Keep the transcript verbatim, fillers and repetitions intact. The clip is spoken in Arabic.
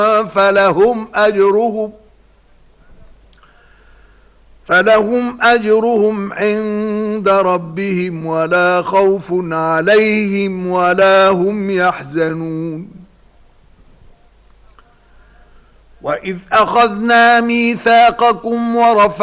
فلهم أجرهم فلهم أجرهم عند ربهم ولا خوف عليهم ولا هم يحزنون. وإذ أخذنا ميثاقكم ورفعنا